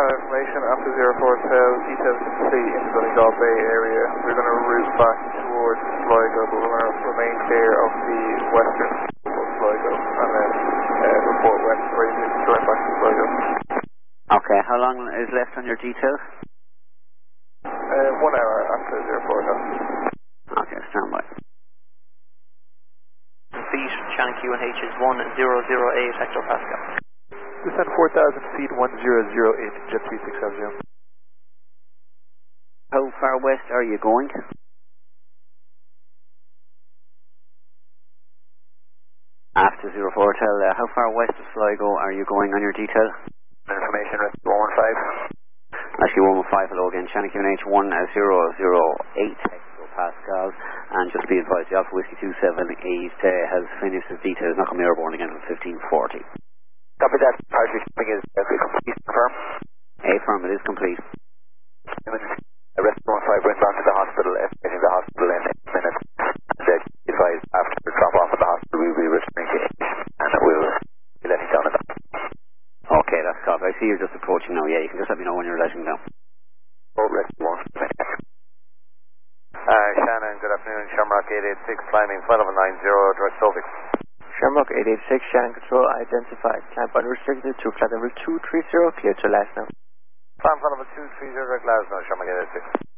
information after 04 Hotel, details complete in the Donegal Bay area. We're going to route back towards Sligo, but we're going to remain clear of the western of Sligo, and then report when ready to join back to Sligo. Okay, how long is left on your details? 1 hour after 04 Hotel. Okay, stand by. Feet, Shannon QNH is 1008 hectopascal. Descend 4,000 feet, 1008, jet 3670. How far west are you going? After 04 Hotel, how far west of Sligo are you going on your detail? Information, rest 115. Actually, 115, hello again, Shannon QNH 1008 hectopascal, and just be advised, the Alpha Whiskey 278 has finished his details, not coming airborne again until 1540. Copy that. Partially shipping is complete. Confirm. Affirm, it is complete. Rest 15 went back to the hospital, estimating the hospital in 8 minutes. And then advised after the drop off at the hospital, we will be returning to H, and we'll be letting down at that. Okay, that's copy. I see you're just approaching now. Yeah, you can just let me know when you're letting down. Rest 1 minute. Shannon, good afternoon. Shamrock 886, climbing flight level 90, direct Solvik. Shamrock 886, Shannon Control identified. Climb unrestricted to flight level 230, clear to last now. Climb flight level 230, direct Glasgow, Shamrock 886.